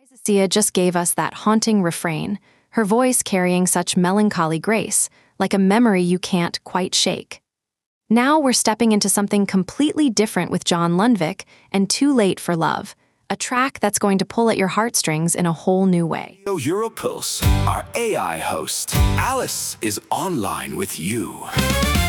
Sia just gave us that haunting refrain, her voice carrying such melancholy grace, like a memory you can't quite shake. Now we're stepping into something completely different with John Lundvik and Too Late for Love, a track that's going to pull at your heartstrings in a whole new way. Europulse, our AI host, Alice, is online with you.